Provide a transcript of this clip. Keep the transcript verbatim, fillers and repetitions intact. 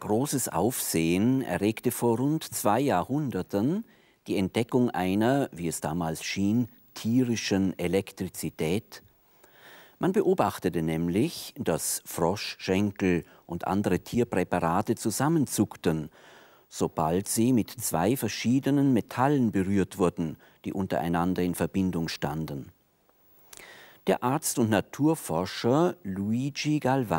Großes Aufsehen erregte vor rund zwei Jahrhunderten die Entdeckung einer, wie es damals schien, tierischen Elektrizität. Man beobachtete nämlich, dass Froschschenkel und andere Tierpräparate zusammenzuckten, sobald sie mit zwei verschiedenen Metallen berührt wurden, die untereinander in Verbindung standen. Der Arzt und Naturforscher Luigi Galvani